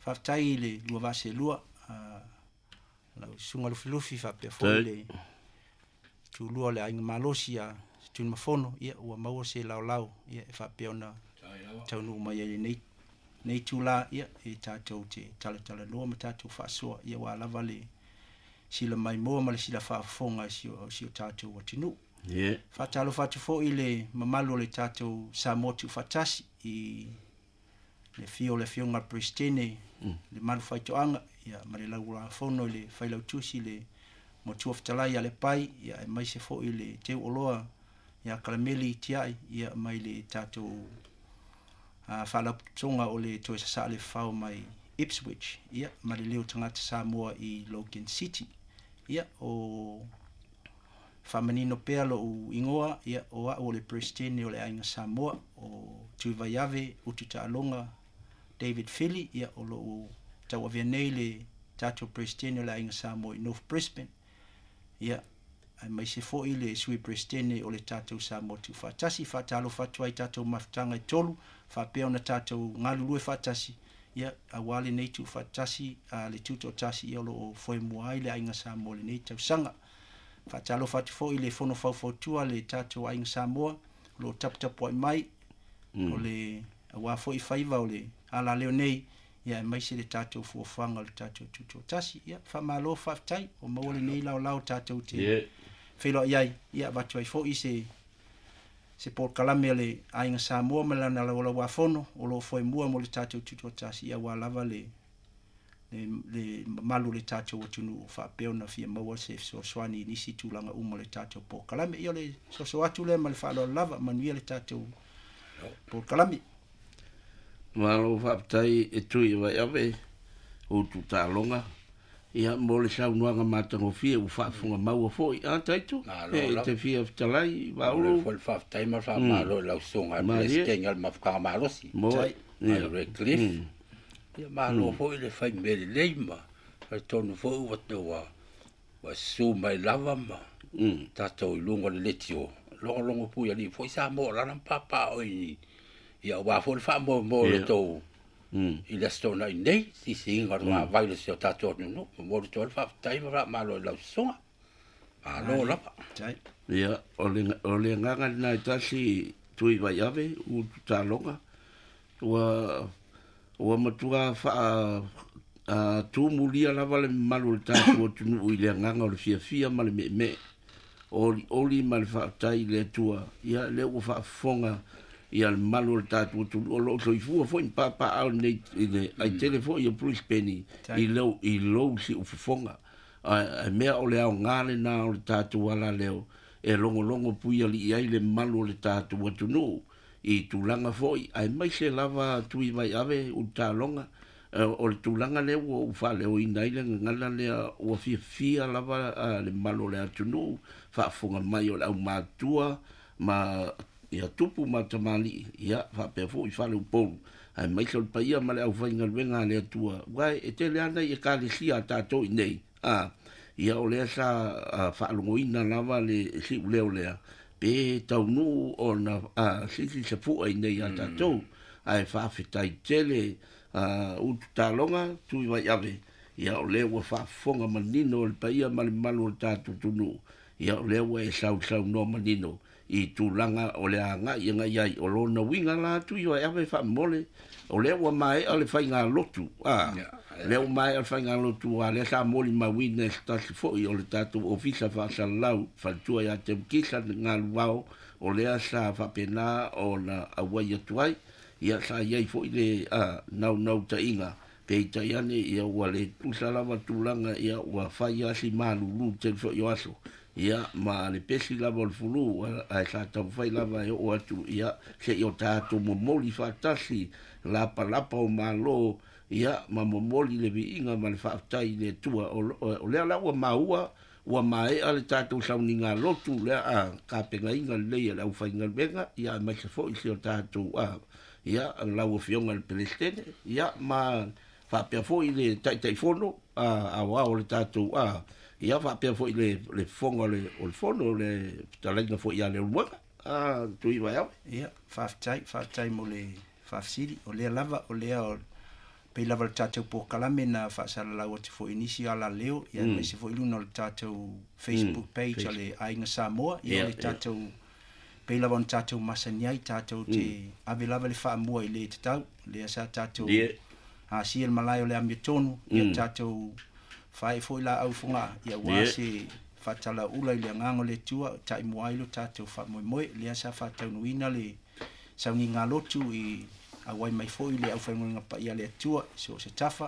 whaftai le lua vase lua, lau sunga lufilufi whapea fo le tu lua le ainga malosi a tun mafono, ia ua maua se lau, ia e whapea ona taunu mai e nei tula, ia e tātou te tala noa ma tātou whaasua, ia wa lava le sila mai moa ma le sila whaafonga si o tātou watinu. Whatalo whatu fo i le mamalo le tātou sa motu whatasi i le fio le fionga pristene, le malu whaitoanga, ia ma le laura fono le whailau tusi le motu oftalai a le pai, ia e mai se fo i le teu oloa, ia kalameli tiai, ia mai le tātou whalaptonga o le toe sasa le whao mai Ipswich, ia ma le leo tangata Samoa i Logan City, ia o whamanino pea lo u ingoa, ia o a o le pristene o le ainga Samoa, o Tuivaiave, Ututa Alonga, David Philly, ia o lo u tau avia nei le tātou pristene o le ainga Samoa i North Brisbane, ia ai mai se fo i le sui pristene o le tātou Samoa tu whatasi, whatalo whatua i tātou mafutanga i tolu, whapea na tātou ngalulue whatasi, ia a wale nei tu whatasi, le tuto tasi ia o lo o foe mua i le ainga Samoa le nei tau sanga, whatalo whatu fo i le fono whaufotua le tātou ainga Samoa, lo taputapu ai mai, o le a wafo i whaiva o le ala leo nei, ia mai se le tātou fuafanga le tātou tuto tasi, ia whamalo whaftai, o maua le nei lau tātou te whelo iai, ia watu ai fo i se Port Kalamea le ainga Samoa ma lana la wafono, o lo foe mua mo le tātou tuto tasi, ia wa lava le malu le tātou watunu o whapeo na fia maua se soaswani nisi tūlanga uma le tātou Port Kalamea, ia le soaswatu le ma le whaalo lava, manuia le tātou Port Kalamea. Malo whaptai e tui vai ave, o tu tālonga, ia mo le saunuanga matangofia u whaafunga maua foi, a taitu, e te fia fitalai, wauro. Mo le whaptai ma whaamalo lau songa, le stenga le mafukanga malosi. Mo, ia Redcliffe. Ia malo foi le whai mele leima, le tonu foi wa su mai lava ma, tātou I lunga le letio, longo pui ali, foi sa mo lana papa oi, ia wa foi fa mo le tau, I le stona I nei, si inga ma vai le seo tātou no, mo le tau fa tai ma malo lau songa, malo lapa. Ia, o le nganga nai tasi tui vai ave, u tālonga, ua matua wha tūmulia lava le malu le tātou o tunu I le nganga o le fia ma le me, oli ma le whaatai le tua, ia le ua whaafonga, ia le malu le tātou tunu, o lo soifua fo in papa au nei, ai telefo I a Brisbane, I lau si ufafonga, ai mea o le au ngale na o le tātou ala leo, e longo pui ali I ai le malu le tātou o tunu, I tūlanga foi, ai mai se lava tui vai ave u tālonga, o le tūlanga leo o whale o inaile ngala lea o fia lava le malo le atunu, whaafunga mai o le au mātua, ma ia tupu ma tamali, ia whapea foi whale upolu, ai mai se o le paia ma le au whainga luenga le atua, wai e te leana I kāle sia tātou I nei, ia o lea sa whaalongoina lava le si uleo lea, pe tau nu o na sisi se fua I nei a tātou, ai whaafetai tele utu tālonga tui vai ave, ia o lewa whaafonga manino o le paia ma le malu o tātou tunu, ia o lewa e sau no manino, I tūlanga o le anga I nga iai, o lona winga la tui vai ave whaamole, o lewa mai a le whainga lotu, leo mai al whainga lotu a le sa moli ma wina stasi foi o le tātou ofisa whaasalau, whantua ia te mkisa ngā luao, o lea sa whapena o na awai atuai, ia sa iai foi le nau ta inga, pe i taiane ia ua le pusalawa tūlanga ia ua whai asi mālulu te fo i aso, ia ma le pesi lava o le fulu, a sa tau whai lava e o atu, ia se i o tātou momoli whaatasi, lapa o mālo, ia ma momoli le viinga ma le whaatai le tua, o lea la ua maua, ua mai ale tātou sauninga lotu, lea ka penga inga leia le au whainga benga, ia mai se fo i se o tātou, ia lau o fionga le pelestene, ia ma whapea fo I le tai fono, a wao le tātou, ia whapea fo I le fonga o le fono, le talainga fo I a le umwanga, tui vai au. Ia, whaftai mo le whafsiri, o lea lava, o lea o pe lava le tātou po kalame na whaasalalau atu fo inisi ala leo, ia me se fo iluna le tātou Facebook page ale Ainga Samoa, ia le tātou pe lava on tātou masaniai, tātou te ave lava le whaamua i le te tau, le asa tātou si el malai o le amia tonu, ia tātou whae fo ila au funga, ia wase whatala ula i le ngango le tua, tai moailo tātou whamoe le asa whatau nuina le saungi ngā lotu i a wai mai foi le au whaingonga pa ia le atua, so se tafa.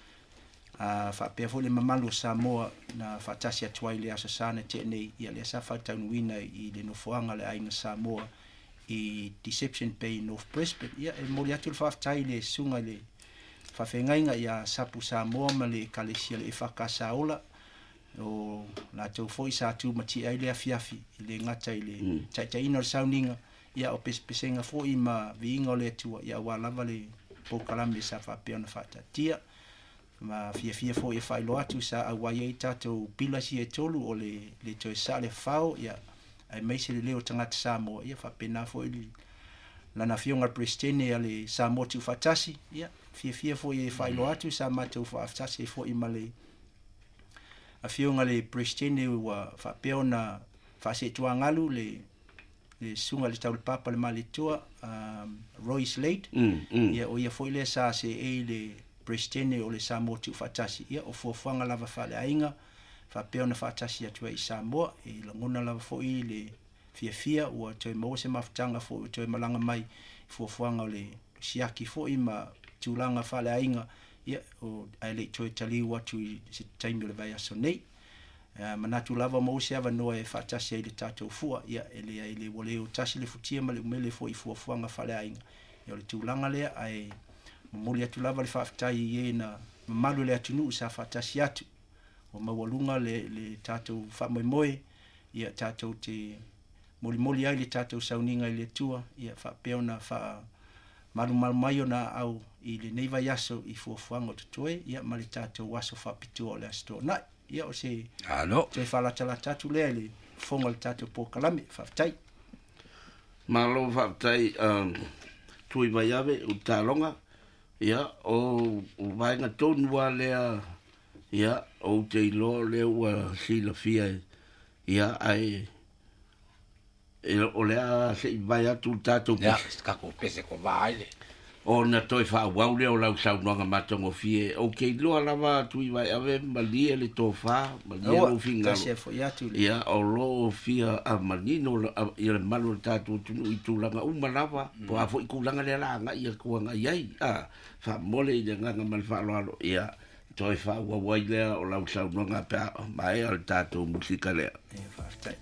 Whapea foi le mamalu Samoa na whatasi atuai le asa sana te nei ia le asa whataunuina i le nofoanga le Ainga Samoa i Deception Bay North Brisbane. Ia e mori atu le whaftai le sunga le whawhengainga ia sapu Samoa ma le kalesia le whakasaola o la tau foi sa tu mati ai le afiafi i le ngata i le taitaina le sauninga ia o pesenga fo i ma viinga o le atua ia walava le pokalame sa whapea na whatatia ma fia fo i whailo atu sa awai ei tātou pilasi e tolu o le toe sa le whao ia ai meise le leo tangata Samoa ia whapena fo i lana fionga prestene a le Samoa tu whatasi ia fia fo i whailo atu sa mātou whaafutasi fo i ma le a fionga le prestene wa whapea na whase tua ngalu le sunga le tau le papa le malitua Roy Slade ia o ia foi le sa se e le prestene o le Samoa tu fatasi ia o fuafanga lava fale ainga fa peo na fatasi atua i Samoa e langona lava foi le fia o toi mo se maftanga fo toi malanga mai fuafanga o le siaki foi ma tulanga fale ainga ia o ai le toi tali watu se taimi le vai asonei manatu lava mo se ava no e fatasi le tatou fua ia ele wole o tasi le futia ma le mele fo i fuafuanga fale ainga ia le tulanga le ai moli atu lava le faafetai ie na mamalu le atunu sa fatasi atu o mawalunga le tatou whamoemoe ia tatou te moli ai le tatou sauninga i le tua ia whapeo na malu mai ona au i le neiva yaso i fuafuanga o tutoe ia ma le tatou waso whapitua o le asto nai ia o se te whalatala tatu lea le fonga le tatou po kalame whaftai malo whaftai tui vai ave u talonga ia o vainga tonua lea ia o te ilo lea ua sila fia ia ai o lea se i vai atu tatou ia kako pese ko vaile o na toi fa wau le o lau sau noanga matongo fie o ke loa lava tui vai ave malie le tofa malie lo finga ia o lo fia a manino i le malu tatu tunu i tūlanga umalava po a fo i kulanga le langa ia kuanga iai fa mole i le nganga mal fa loalo ia toi fa wawai lea o lau sau noanga pe mai al tatu musika lea